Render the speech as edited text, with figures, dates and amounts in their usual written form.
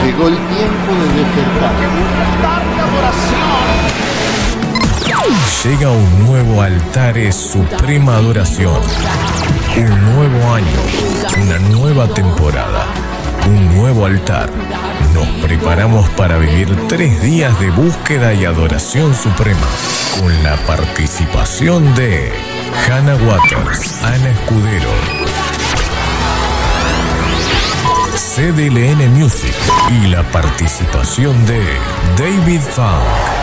Llegó el tiempo de despertar. Llega un nuevo Altares Suprema Adoración. Un nuevo año, una nueva temporada, un nuevo altar. Nos preparamos para vivir 3 días de búsqueda y adoración suprema, con la participación de Hannah Waters, Ana Escudero, CDLN Music y la participación de David Funk.